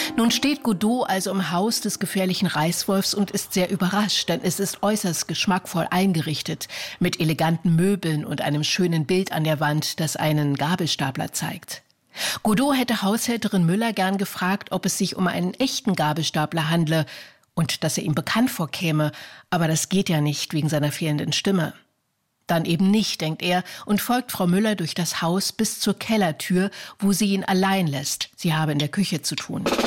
Nun steht Godot also im Haus des gefährlichen Reißwolfs und ist sehr überrascht, denn es ist äußerst geschmackvoll eingerichtet, mit eleganten Möbeln und einem schönen Bild an der Wand, das einen Gabelstapler zeigt. Godot hätte Haushälterin Müller gern gefragt, ob es sich um einen echten Gabelstapler handle und dass er ihm bekannt vorkäme, aber das geht ja nicht wegen seiner fehlenden Stimme. Dann eben nicht, denkt er, und folgt Frau Müller durch das Haus bis zur Kellertür, wo sie ihn allein lässt. Sie habe in der Küche zu tun.